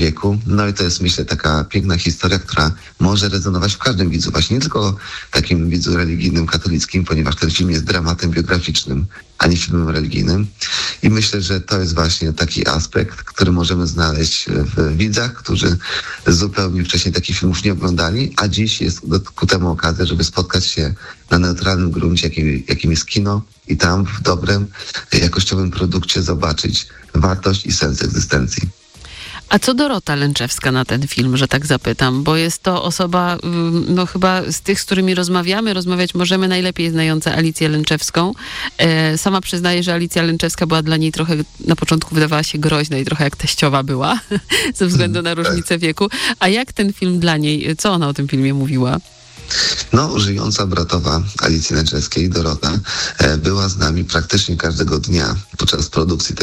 wieku. No i to jest, myślę, taka piękna historia, która może rezonować w każdym widzu, właśnie nie tylko takim widzu religijnym, katolickim, ponieważ ten film jest dramatem biograficznym, a nie filmem religijnym. I myślę, że to jest właśnie taki aspekt, który możemy znaleźć w widzach, którzy zupełnie wcześniej takich filmów nie oglądali, a dziś jest ku temu okazja, żeby spotkać się na neutralnym gruncie, jakim jest kino, i tam w dobrym, jakościowym produkcie zobaczyć wartość i sens egzystencji. A co Dorota Lęczewska na ten film, że tak zapytam? Bo jest to osoba, no chyba z tych, z którymi rozmawiać możemy, najlepiej znająca Alicję Lęczewską. Sama przyznaje, że Alicja Lęczewska była dla niej trochę, na początku wydawała się groźna i trochę jak teściowa była, ze względu na różnicę wieku. A jak ten film dla niej, co ona o tym filmie mówiła? No, żyjąca bratowa Alicji Lęczewskiej, Dorota, była z nami praktycznie każdego dnia podczas produkcji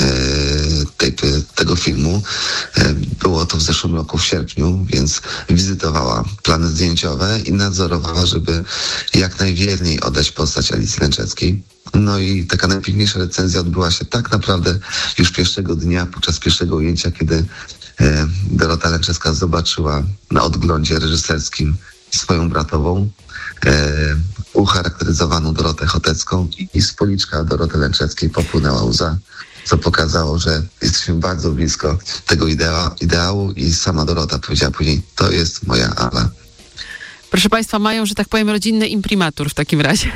tego filmu. Było to w zeszłym roku w sierpniu, więc wizytowała plany zdjęciowe i nadzorowała, żeby jak najwierniej oddać postać Alicji Lęczewskiej. No i taka najpiękniejsza recenzja odbyła się tak naprawdę już pierwszego dnia, podczas pierwszego ujęcia, kiedy Dorota Lęczewska zobaczyła na odglądzie reżyserskim swoją bratową, ucharakteryzowaną Dorotę Chotecką, i z policzka Doroty Lęczewskiej popłynęła łza, co pokazało, że jesteśmy bardzo blisko tego ideału, i sama Dorota powiedziała później: to jest moja Ala. Proszę Państwa, mają, że tak powiem, rodzinny imprimatur w takim razie.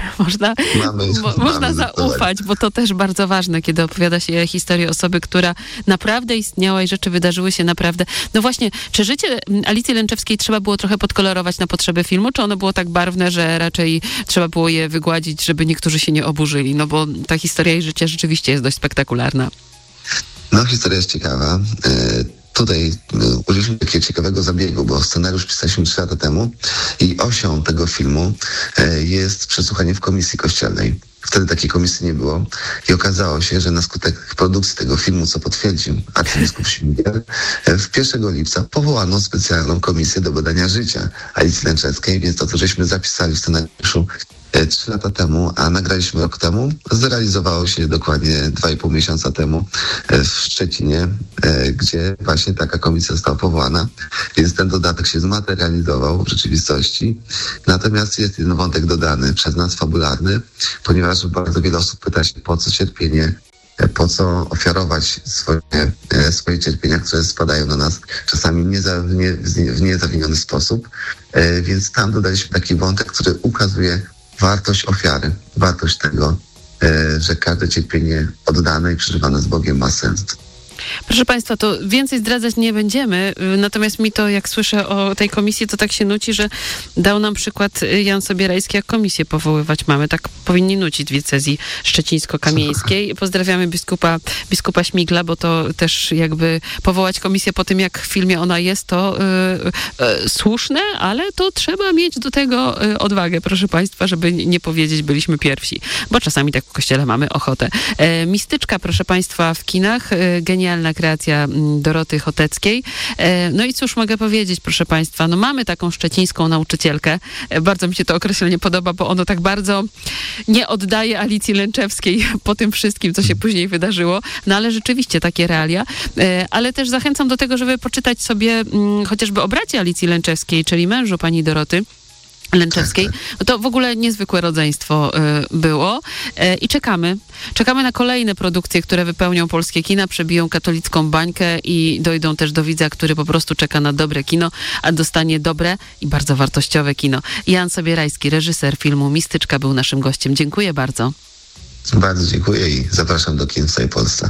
Można zaufać, bo to też bardzo ważne, kiedy opowiada się historię osoby, która naprawdę istniała i rzeczy wydarzyły się naprawdę. No właśnie, czy życie Alicji Lęczewskiej trzeba było trochę podkolorować na potrzeby filmu, czy ono było tak barwne, że raczej trzeba było je wygładzić, żeby niektórzy się nie oburzyli? No bo ta historia jej życia rzeczywiście jest dość spektakularna. No, historia jest ciekawa. Tutaj użyliśmy takiego ciekawego zabiegu, bo scenariusz pisaliśmy 3 lata temu i osią tego filmu jest przesłuchanie w komisji kościelnej. Wtedy takiej komisji nie było i okazało się, że na skutek produkcji tego filmu, co potwierdził arcybiskup Śmigiel, w 1 lipca powołano specjalną komisję do badania życia Alicji Lęczewskiej, więc to, co żeśmy zapisali w scenariuszu 3 lata temu, a nagraliśmy rok temu, zrealizowało się dokładnie 2,5 miesiąca temu w Szczecinie, gdzie właśnie taka komisja została powołana, więc ten dodatek się zmaterializował w rzeczywistości. Natomiast jest jeden wątek dodany przez nas, fabularny, ponieważ bardzo wiele osób pyta się, po co cierpienie, po co ofiarować swoje cierpienia, które spadają na nas czasami w niezawiniony sposób. Więc tam dodaliśmy taki wątek, który ukazuje wartość ofiary, wartość tego, że każde cierpienie oddane i przeżywane z Bogiem ma sens. Proszę Państwa, to więcej zdradzać nie będziemy, natomiast mi to, jak słyszę o tej komisji, to tak się nuci, że dał nam przykład Jan Sobierajski, jak komisję powoływać mamy. Tak powinni nucić w diecezji szczecińsko-kamieńskiej. Pozdrawiamy biskupa Śmigla, bo to też jakby powołać komisję po tym, jak w filmie ona jest, to słuszne, ale to trzeba mieć do tego odwagę, proszę Państwa, żeby nie powiedzieć, byliśmy pierwsi, bo czasami tak w kościele mamy ochotę. Mistyczka, proszę Państwa, w kinach, genialna kreacja Doroty Choteckiej. No i cóż mogę powiedzieć, proszę Państwa, no mamy taką szczecińską nauczycielkę. Bardzo mi się to określenie podoba, bo ono tak bardzo nie oddaje Alicji Lęczewskiej po tym wszystkim, co się później wydarzyło. No ale rzeczywiście takie realia. Ale też zachęcam do tego, żeby poczytać sobie chociażby o bracie Alicji Lęczewskiej, czyli mężu pani Doroty Lęczewskiej. No to w ogóle niezwykłe rodzeństwo było i czekamy na kolejne produkcje, które wypełnią polskie kina, przebiją katolicką bańkę i dojdą też do widza, który po prostu czeka na dobre kino, a dostanie dobre i bardzo wartościowe kino. Jan Sobierajski, reżyser filmu Mistyczka, był naszym gościem. Dziękuję bardzo. Bardzo dziękuję i zapraszam do kin w całej Polsce.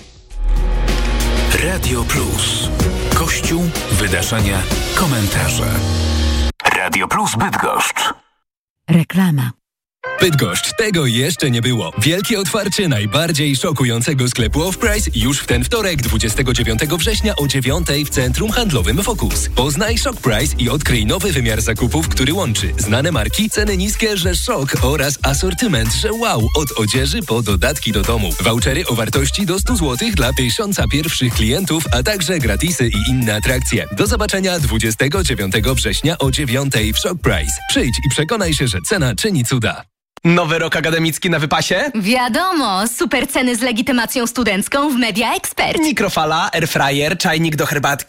Radio Plus. Kościół, wydarzenia, komentarze. Radio Plus Bydgoszcz. Reklama. Bydgoszcz, tego jeszcze nie było. Wielkie otwarcie najbardziej szokującego sklepu Off-Price już w ten wtorek, 29 września o 9:00 w Centrum Handlowym Focus. Poznaj Shock Price i odkryj nowy wymiar zakupów, który łączy znane marki, ceny niskie, że szok oraz asortyment, że wow, od odzieży po dodatki do domu. Vouchery o wartości do 100 zł dla 1000 pierwszych klientów, a także gratisy i inne atrakcje. Do zobaczenia 29 września o 9:00 w Shock Price. Przyjdź i przekonaj się, że cena czyni cuda. Nowy rok akademicki na wypasie? Wiadomo, super ceny z legitymacją studencką w Media Expert. Mikrofala, airfryer, czajnik do herbatki.